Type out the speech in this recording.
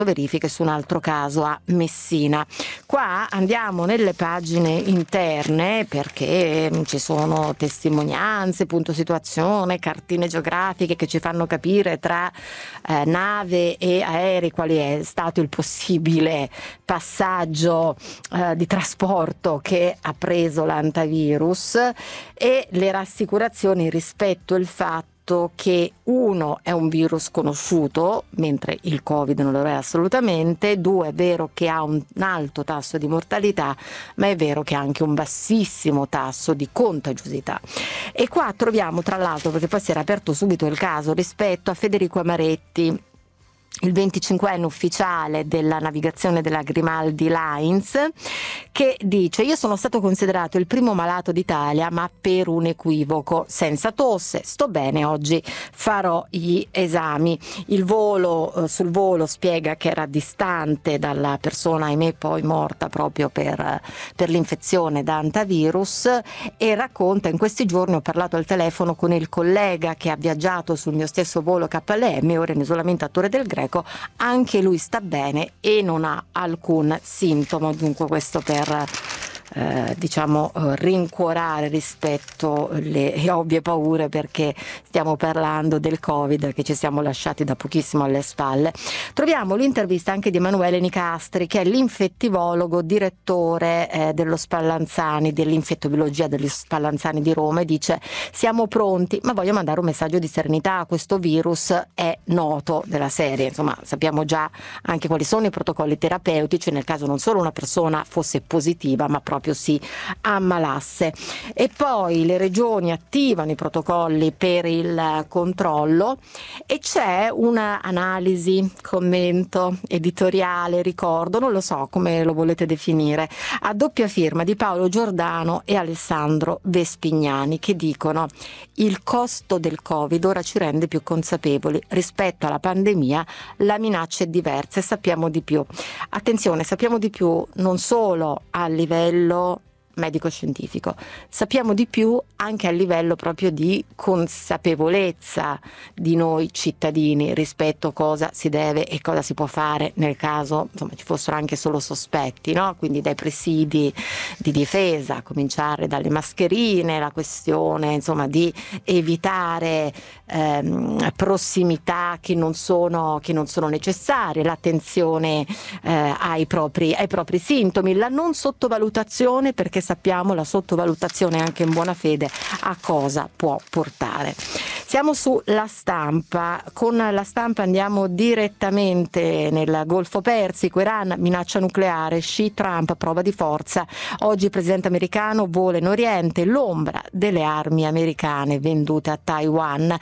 verifiche su un altro caso a Messina. Qua andiamo nelle pagine interne perché ci sono testimonianze, punto situazione, cartine geografiche che ci fanno capire tra nave e aerei quali è stato il possibile passaggio di trasporto che ha preso l'antivirus e le rassicurazioni rispetto al fatto che uno è un virus conosciuto, mentre il Covid non lo è assolutamente, due è vero che ha un alto tasso di mortalità, ma è vero che ha anche un bassissimo tasso di contagiosità. E qua troviamo tra l'altro, perché poi si era aperto subito il caso, rispetto a Federico Amaretti, il 25enne ufficiale della navigazione della Grimaldi Lines, che dice: io sono stato considerato il primo malato d'Italia, ma per un equivoco, senza tosse, sto bene, oggi farò gli esami. Il volo, sul volo spiega che era distante dalla persona, ahimè poi morta proprio per l'infezione da antivirus, e racconta: in questi giorni ho parlato al telefono con il collega che ha viaggiato sul mio stesso volo KLM, ora in isolamento a Torre del Greco, anche lui sta bene e non ha alcun sintomo. Dunque questo per rincuorare rispetto alle ovvie paure, perché stiamo parlando del Covid che ci siamo lasciati da pochissimo alle spalle. Troviamo l'intervista anche di Emanuele Nicastri, che è l'infettivologo direttore dello Spallanzani, dell'infettobiologia degli Spallanzani di Roma, e dice: siamo pronti, ma voglio mandare un messaggio di serenità, questo virus è noto della serie, insomma sappiamo già anche quali sono i protocolli terapeutici nel caso non solo una persona fosse positiva ma proprio si ammalasse. E poi le regioni attivano i protocolli per il controllo e c'è una analisi, commento, editoriale, ricordo, non lo so come lo volete definire, a doppia firma di Paolo Giordano e Alessandro Vespignani, che dicono: il costo del Covid ora ci rende più consapevoli rispetto alla pandemia, la minaccia è diversa e sappiamo di più. Attenzione, sappiamo di più non solo a livello medico-scientifico, sappiamo di più anche a livello proprio di consapevolezza di noi cittadini rispetto a cosa si deve e cosa si può fare nel caso ci fossero anche solo sospetti, no? Quindi dai presidi di difesa, a cominciare dalle mascherine, la questione di evitare prossimità che non sono necessarie, l'attenzione ai propri sintomi, la non sottovalutazione, perché sappiamo la sottovalutazione anche in buona fede a cosa può portare. Siamo sulla Stampa. Con la Stampa andiamo direttamente nel Golfo Persico. Iran minaccia nucleare, Xi Trump prova di forza. Oggi il presidente americano vola in Oriente, l'ombra delle armi americane vendute a Taiwan.